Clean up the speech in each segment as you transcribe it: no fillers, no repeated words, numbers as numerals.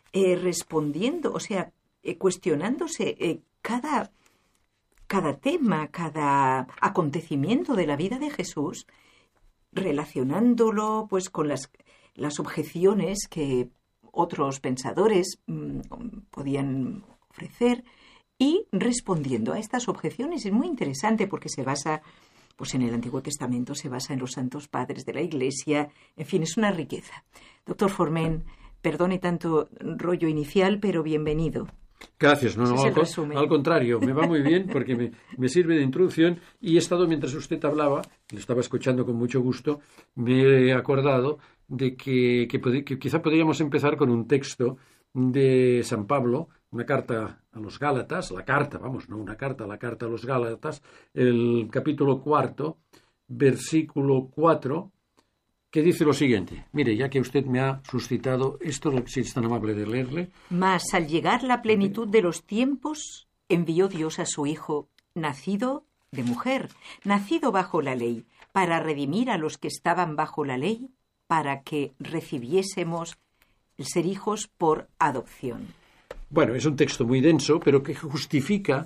respondiendo, o sea, cuestionándose cada tema, cada acontecimiento de la vida de Jesús, relacionándolo pues con las objeciones que otros pensadores podían ofrecer y respondiendo a estas objeciones. Es muy interesante porque se basa pues en el Antiguo Testamento, se basa en los santos padres de la Iglesia, en fin, es una riqueza. Doctor Forment, perdone tanto rollo inicial, pero bienvenido. Gracias, al contrario, me va muy bien porque me sirve de introducción y he estado, mientras usted hablaba, le estaba escuchando con mucho gusto, me he acordado de que quizá podríamos empezar con un texto de San Pablo, una carta a los Gálatas, la carta a los Gálatas, el capítulo 4, versículo 4, que dice lo siguiente. Mire, ya que usted me ha suscitado esto, si es tan amable de leerle. Mas al llegar la plenitud de los tiempos, envió Dios a su Hijo, nacido de mujer, nacido bajo la ley, para redimir a los que estaban bajo la ley, para que recibiésemos el ser hijos por adopción. Bueno, es un texto muy denso, pero que justifica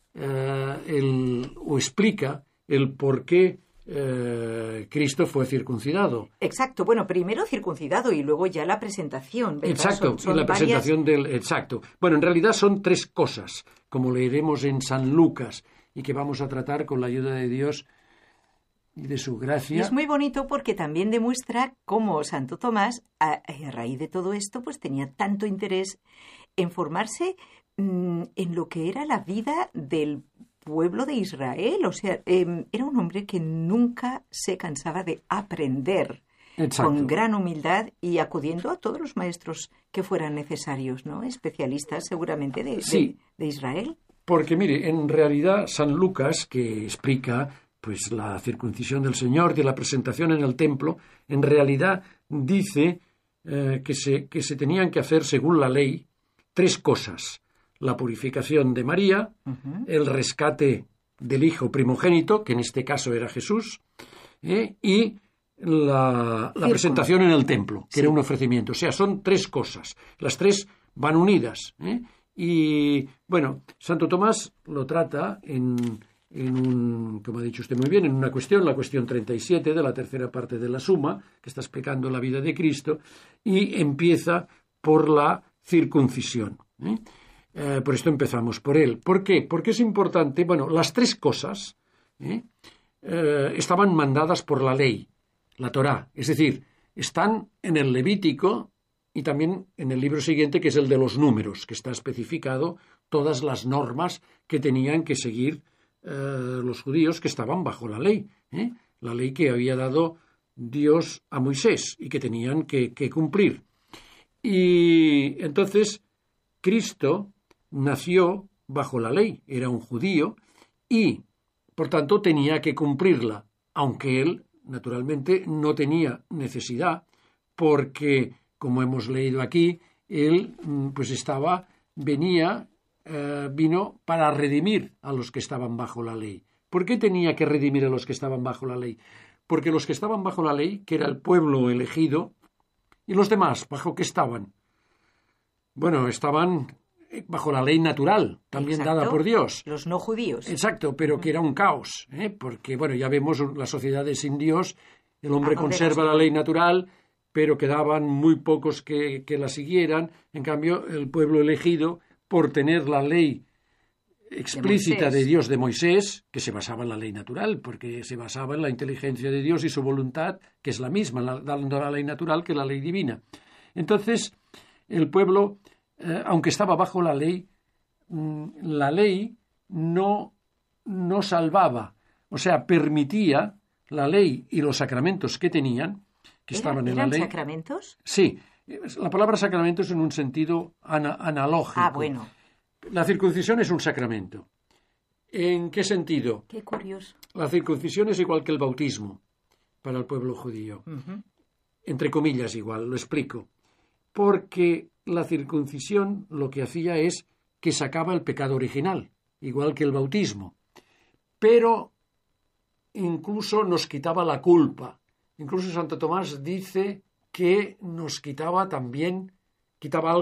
o explica el por qué Cristo fue circuncidado. Exacto, bueno, primero circuncidado y luego ya la presentación, ¿verdad? Exacto, son la presentación exacto. Bueno, en realidad son tres cosas, como leeremos en San Lucas, y que vamos a tratar con la ayuda de Dios y de su gracia. Y es muy bonito porque también demuestra cómo Santo Tomás, a raíz de todo esto, pues tenía tanto interés en formarse en lo que era la vida del pueblo de Israel. O sea, era un hombre que nunca se cansaba de aprender. Exacto. Con gran humildad y acudiendo a todos los maestros que fueran necesarios, ¿no? Especialistas seguramente de Israel. Porque mire, en realidad San Lucas, que explica pues la circuncisión del Señor, de la presentación en el templo, en realidad dice que se tenían que hacer según la ley tres cosas: la purificación de María, el rescate del hijo primogénito, que en este caso era Jesús, y la presentación en el templo, que era un ofrecimiento. O sea, son tres cosas. Las tres van unidas. Y, bueno, Santo Tomás lo trata en como ha dicho usted muy bien, en una cuestión, la cuestión 37 de la tercera parte de la Suma, que está explicando la vida de Cristo, y empieza por la circuncisión. Por esto empezamos por él. ¿Por qué? Porque es importante. Bueno, las tres cosas estaban mandadas por la ley, la Torá, es decir, están en el Levítico y también en el libro siguiente, que es el de los Números, que está especificado todas las normas que tenían que seguir los judíos que estaban bajo la ley que había dado Dios a Moisés y que tenían que cumplir. Y entonces Cristo nació bajo la ley, era un judío y, por tanto, tenía que cumplirla, aunque él, naturalmente, no tenía necesidad, porque, como hemos leído aquí, él pues vino para redimir a los que estaban bajo la ley. ¿Por qué tenía que redimir a los que estaban bajo la ley? Porque los que estaban bajo la ley, que era el pueblo elegido, y los demás, ¿bajo qué estaban? Bueno, estaban bajo la ley natural, también dada por Dios. Los no judíos. Exacto, pero que era un caos, porque, bueno, ya vemos las sociedades sin Dios, el hombre conserva la ley natural, pero quedaban muy pocos que la siguieran. En cambio, el pueblo elegido, por tener la ley explícita de Dios de Moisés, que se basaba en la ley natural, porque se basaba en la inteligencia de Dios y su voluntad, que es la misma, dando la ley natural que la ley divina. Entonces, el pueblo, aunque estaba bajo la ley no salvaba, o sea, permitía la ley y los sacramentos que tenían, que estaban en la ley. ¿Eran sacramentos? Sí. La palabra sacramento es en un sentido analógico. Ah, bueno. La circuncisión es un sacramento. ¿En qué sentido? Qué curioso. La circuncisión es igual que el bautismo para el pueblo judío. Entre comillas igual, lo explico. Porque la circuncisión lo que hacía es que sacaba el pecado original, igual que el bautismo. Pero incluso nos quitaba la culpa. Incluso Santo Tomás dice que nos quitaba algo